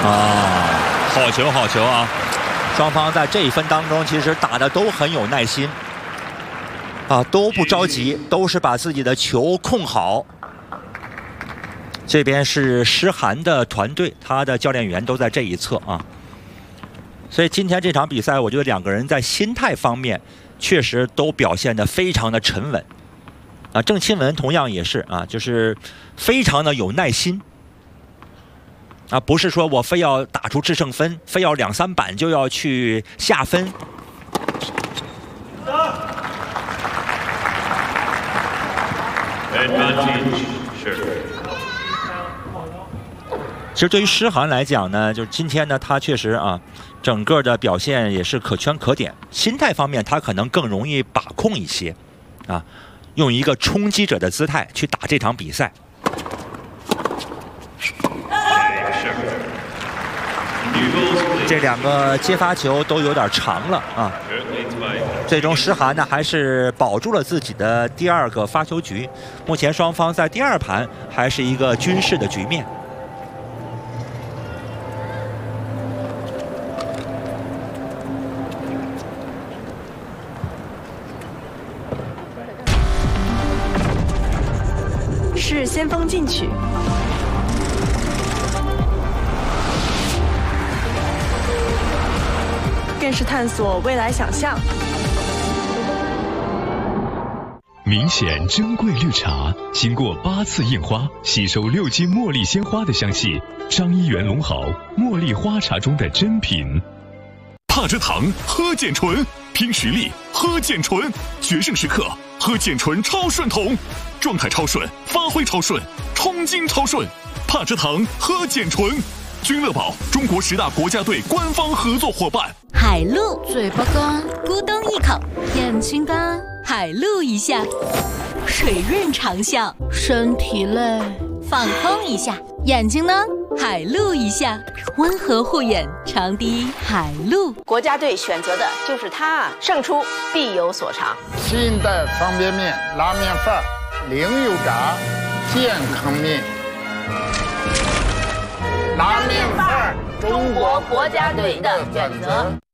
好球，好球啊！双方在这一分当中，其实打的都很有耐心，都不着急，都是把自己的球控好。这边是诗涵的团队，他的教练员都在这一侧啊。所以今天这场比赛，我觉得两个人在心态方面确实都表现得非常的沉稳。郑钦文同样也是就是非常的有耐心。不是说我非要打出制胜分，非要2、3板就要去下分。其实对于诗涵来讲呢，就是今天呢，他确实整个的表现也是可圈可点。心态方面，他可能更容易把控一些，用一个冲击者的姿态去打这场比赛。这两个接发球都有点长了最终诗涵呢还是保住了自己的第2个发球局。目前双方在第2盘还是一个均势的局面。 是先锋进取。更是探索未来想象。 明显珍贵绿茶，经过8次印花，吸收6斤茉莉鲜花的香气。张一元龙豪茉莉花茶中的珍品。 帕蔗糖，喝碱醇，拼实力，喝碱醇，决胜时刻，喝碱醇超顺桶，状态超顺，发挥超顺，冲劲超顺。帕蔗糖，喝碱醇。君乐宝，中国10大国家队官方合作伙伴。 海陆，嘴巴干，咕咚一口；眼睛干，海陆一下；水润长效，身体累，放空一下；眼睛呢，海陆一下，温和护眼，长滴海陆。 国家队选择的就是它，胜出必有所长。 新一代方便面拉面饭，零油炸，健康面。 拉面饭，中国国家队的选择。